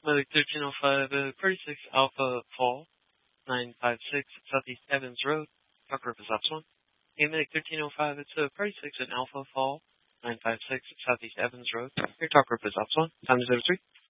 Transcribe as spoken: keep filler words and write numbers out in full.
Medic thirteen oh five, uh, thirty-six Alpha Fall, nine five six Southeast Evans Road, Talk Purpose Ops one. Hey, Medic thirteen oh five, it's uh, thirty-six in Alpha Fall, nine five six Southeast Evans Road, your Talk Purpose Ops one. Time is oh three.